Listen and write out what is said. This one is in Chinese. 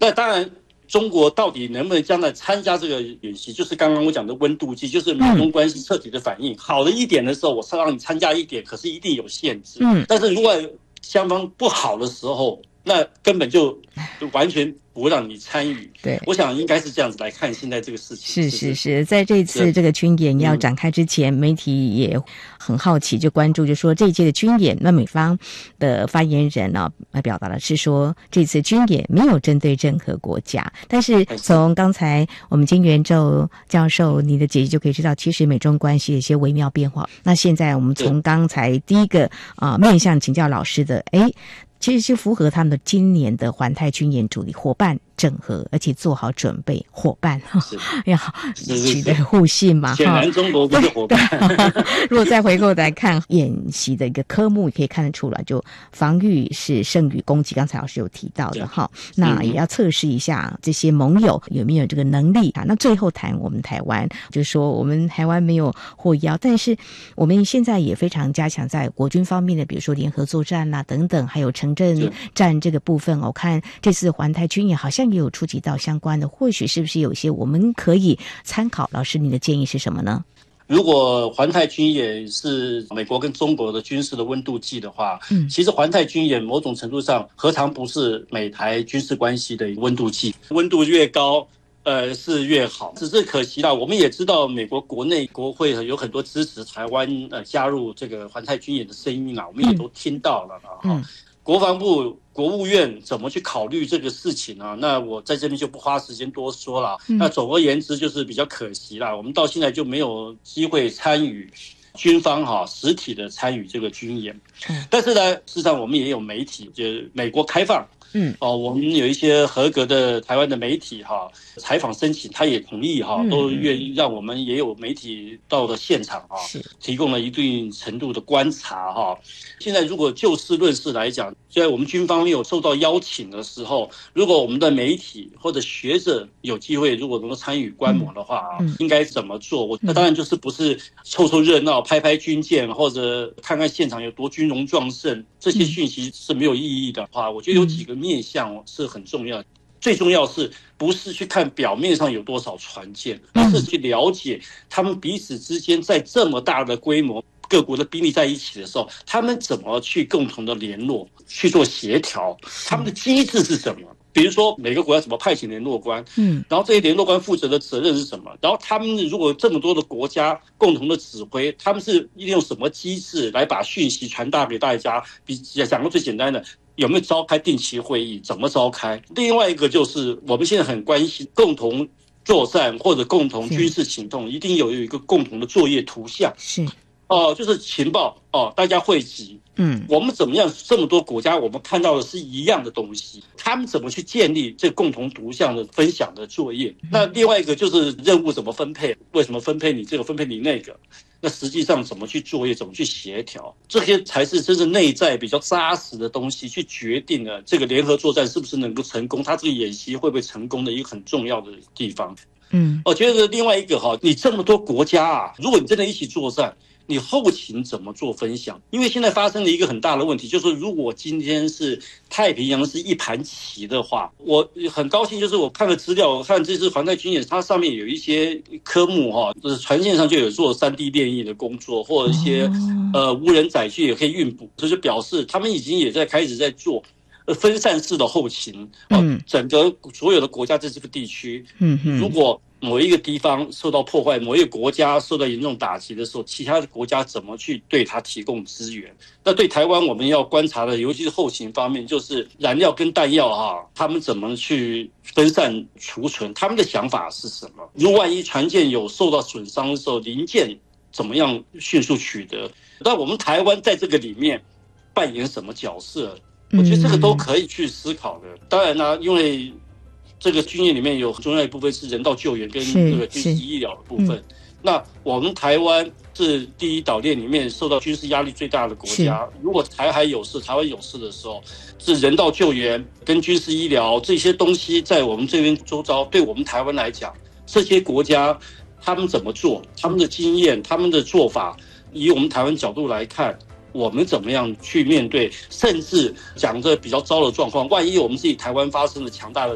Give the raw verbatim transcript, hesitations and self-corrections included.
那当然中国到底能不能将来参加这个演习，就是刚刚我讲的温度计，就是美中关系彻底的反应。好的一点的时候，我让你参加一点，可是一定有限制。嗯，但是如果双方不好的时候，那根本就完全不让你参与。 对， 我想应该是这样子来看现在这个事情。 是是是，在这次这个军演要展开之前，媒体也很好奇，就关注，就说这一届的军演，那美方的发言人呢、啊，表达的是说这次军演没有针对任何国家，但是从刚才我们金元宙教授你的解析就可以知道，其实美中关系的一些微妙变化。那现在我们从刚才第一个啊、呃、面向请教老师的，哎。其实是符合他们的今年的环太军演主题，伙伴整合，而且做好准备，伙伴要取得互信嘛。 显然中国不是伙伴。 如果再回过来看演习的一个科目，也可以看得出来，就防御是胜于攻击。刚才老师有提到的哈，那也要测试一下这些盟友有没有这个能力啊。那最后谈我们台湾，就是说我们台湾没有获邀，但是我们现在也非常加强在国军方面的，比如说联合作战啦、啊、等等，还有城镇战这个部分。我看这次环太军演好像也有触及到相关的，或许是不是有些我们可以参考？老师，你的建议是什么呢？ 如果环太军演是美国跟中国的军事的温度计的话，嗯，其实环太军演某种程度上何尝不是美台军事关系的温度计？温度越高，呃，是越好。只是可惜啦，我们也知道美国国内国会有很多支持台湾呃加入这个环太军演的声音啊，我们也都听到了啊。嗯，国防部、国务院怎么去考虑这个事情啊？那我在这边就不花时间多说了。嗯、那总而言之，就是比较可惜啦，我们到现在就没有机会参与军方哈、啊、实体的参与这个军演。嗯、但是呢，事实上我们也有媒体，就是美国开放。嗯，哦，我们有一些合格的台湾的媒体哈，采访申请，他也同意哈，都愿意让我们也有媒体到了现场哈，提供了一定程度的观察哈。现在如果就事论事来讲，在我们军方没有受到邀请的时候，如果我们的媒体或者学者有机会，如果能够参与观摩的话啊，嗯、应该怎么做？我那当然就是不是凑凑热闹、拍拍军舰，或者看看现场有多军容壮盛，这些讯息是没有意义的话，我觉得有几个面向是很重要的。最重要是不是去看表面上有多少船舰，而是去了解他们彼此之间在这么大的规模各国的兵力在一起的时候，他们怎么去共同的联络，去做协调，他们的机制是什么？比如说每个国家怎么派遣联络官，嗯，然后这些联络官负责的责任是什么？然后他们如果这么多的国家共同的指挥，他们是利用什么机制来把讯息传达给大家？比讲个最简单的，有没有召开定期会议？怎么召开？另外一个就是我们现在很关心共同作战或者共同军事行动，一定有有一个共同的作业图像。是。哦、呃，就是情报哦、呃，大家汇集，嗯，我们怎么样？这么多国家，我们看到的是一样的东西，他们怎么去建立这共同图像的分享的作业？那另外一个就是任务怎么分配？为什么分配你这个，分配你那个？那实际上怎么去作业？怎么去协调？这些才是真正内在比较扎实的东西，去决定了这个联合作战是不是能够成功，它这个演习会不会成功的一个很重要的地方。嗯，我觉得另外一个哈，你这么多国家啊，如果你真的一起作战，你后勤怎么做分享？因为现在发生了一个很大的问题，就是如果今天是太平洋是一盘棋的话，我很高兴，就是我看了资料，我看这次环太军演，它上面有一些科目哈，就是船舰上就有做 三 D 列印的工作，或者一些呃无人载具也可以运补，这就表示他们已经也在开始在做分散式的后勤。嗯，整个所有的国家在这个地区，嗯嗯，如果某一个地方受到破坏，某一个国家受到严重打击的时候，其他的国家怎么去对它提供资源？那对台湾我们要观察的，尤其是后勤方面，就是燃料跟弹药啊，他们怎么去分散储存？他们的想法是什么？如果万一船舰有受到损伤的时候，零件怎么样迅速取得？那我们台湾在这个里面扮演什么角色？我觉得这个都可以去思考的。当然呢，因为这个军演里面有很重要一部分是人道救援跟这个军事医疗的部分。嗯、那我们台湾是第一岛链里面受到军事压力最大的国家。如果台海有事、台湾有事的时候，是人道救援跟军事医疗这些东西在我们这边周遭，对我们台湾来讲，这些国家他们怎么做，他们的经验、他们的做法，以我们台湾角度来看，我们怎么样去面对，甚至讲这比较糟的状况，万一我们自己台湾发生了强大的